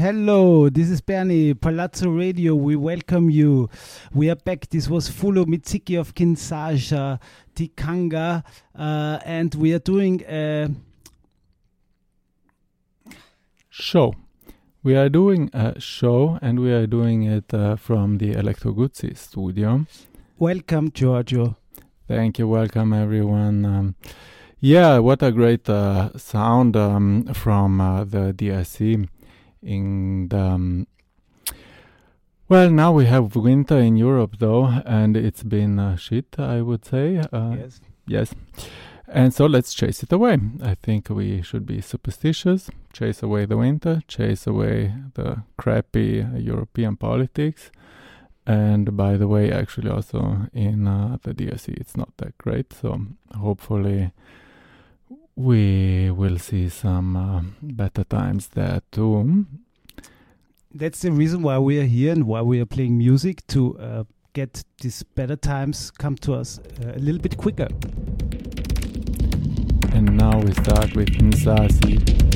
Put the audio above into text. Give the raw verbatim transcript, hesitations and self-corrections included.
hello, this is Bernie, Palazzo Radio, we welcome you. We are back, this was Fulo Mitsiki of Kinshasa, Tikanga, uh, and we are doing a show. We are doing a show, and we are doing it uh, from the Electro Guzzi studio. Welcome, Giorgio. Thank you, welcome everyone. Um, yeah, what a great uh, sound um, from uh, the D S C. In the, um, well, now we have winter in Europe though, and it's been uh, shit, I would say. Uh, yes. Yes. And so let's chase it away. I think we should be superstitious, chase away the winter, chase away the crappy uh, European politics. And by the way, actually also in uh, the D S C, it's not that great. So hopefully we will see some uh, better times there too. That's the reason why we are here and why we are playing music, to uh, get these better times come to us uh, a little bit quicker. And now we start with Nzasi.